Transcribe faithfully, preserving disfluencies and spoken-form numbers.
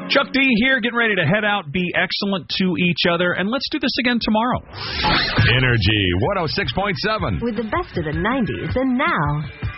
Chuck D here, getting ready to head out, be excellent to each other, and let's do this again tomorrow. Energy one oh six point seven. With the best of the nineties, and now...